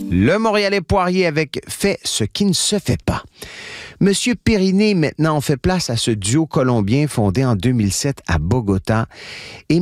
Le Montréalais Poirier avec « Fait ce qui ne se fait pas ». Monsieur Périnée, maintenant, fait place à ce duo colombien fondé en 2007 à Bogota. Et